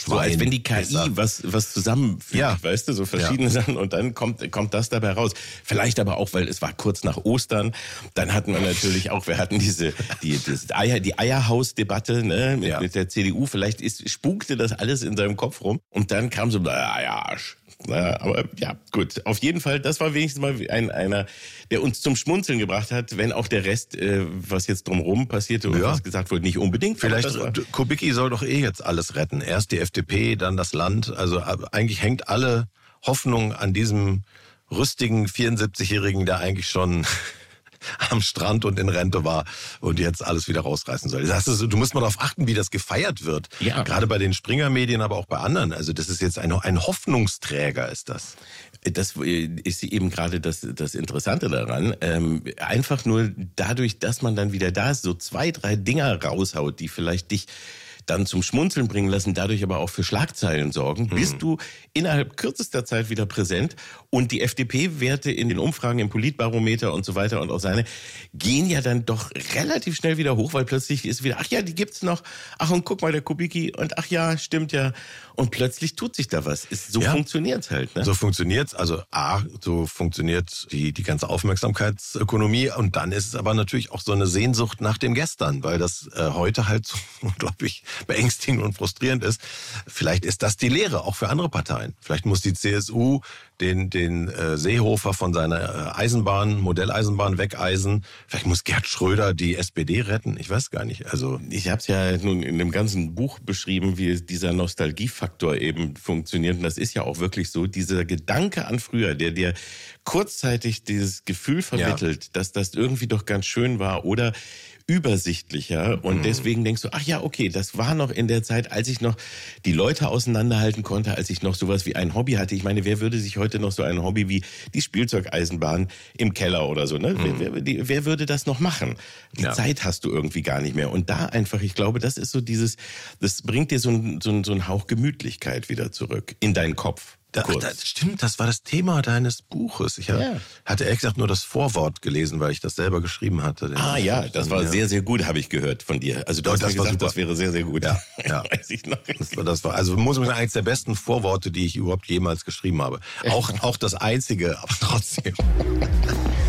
So als wenn die KI was zusammenfügt, weißt du, so verschiedene Sachen und dann kommt das dabei raus. Vielleicht aber auch, weil es war kurz nach Ostern, dann hatten wir natürlich auch, wir hatten die Eierhaus-Debatte, ne, mit der CDU, vielleicht spukte das alles in seinem Kopf rum und dann kam so, aber ja, gut. Auf jeden Fall, das war wenigstens mal einer, der uns zum Schmunzeln gebracht hat, wenn auch der Rest, was jetzt drumherum passierte und was gesagt wurde, nicht unbedingt. Vielleicht, Kubicki soll doch jetzt alles retten. Erst die FDP, dann das Land. Also eigentlich hängt alle Hoffnung an diesem rüstigen 74-Jährigen, der eigentlich schon am Strand und in Rente war und jetzt alles wieder rausreißen soll. Du musst mal darauf achten, wie das gefeiert wird. Ja. Gerade bei den Springer-Medien, aber auch bei anderen. Also das ist jetzt ein Hoffnungsträger, ist das. Das ist eben gerade das Interessante daran. Einfach nur dadurch, dass man dann wieder da ist, so 2, 3 Dinger raushaut, die vielleicht dich dann zum Schmunzeln bringen lassen, dadurch aber auch für Schlagzeilen sorgen, bist du innerhalb kürzester Zeit wieder präsent. Und die FDP-Werte in den Umfragen im Politbarometer und so weiter und auch seine gehen ja dann doch relativ schnell wieder hoch, weil plötzlich ist wieder, ach ja, die gibt's noch. Ach und guck mal, der Kubicki und ach ja, stimmt ja. Und plötzlich tut sich da was. So funktioniert's halt. Ne? So funktioniert's. Also so funktioniert die ganze Aufmerksamkeitsökonomie. Und dann ist es aber natürlich auch so eine Sehnsucht nach dem Gestern, weil das heute halt so unglaublich beängstigend und frustrierend ist. Vielleicht ist das die Lehre, auch für andere Parteien. Vielleicht muss die CSU den Seehofer von seiner Modelleisenbahn wegeisen. Vielleicht muss Gerd Schröder die SPD retten. Ich weiß gar nicht. Also ich habe es ja nun in dem ganzen Buch beschrieben, wie dieser Nostalgiefaktor eben funktioniert. Und das ist ja auch wirklich so, dieser Gedanke an früher, der dir kurzzeitig dieses Gefühl vermittelt, dass das irgendwie doch ganz schön war oder übersichtlicher und deswegen denkst du, ach ja, okay, das war noch in der Zeit, als ich noch die Leute auseinanderhalten konnte, als ich noch sowas wie ein Hobby hatte. Ich meine, wer würde sich heute noch so ein Hobby wie die Spielzeugeisenbahn im Keller oder so, ne? Wer würde das noch machen? Die Zeit hast du irgendwie gar nicht mehr. Und da einfach, ich glaube, das ist so das bringt dir so ein Hauch Gemütlichkeit wieder zurück in deinen Kopf. Das stimmt, das war das Thema deines Buches. Ich hatte ehrlich gesagt nur das Vorwort gelesen, weil ich das selber geschrieben hatte. Das war sehr, sehr gut, habe ich gehört von dir. Also du hast mir gesagt, das wäre sehr, sehr gut. Ja. Weiß ich noch. Das war, also muss man sagen, eines der besten Vorworte, die ich überhaupt jemals geschrieben habe. Auch das einzige, aber trotzdem.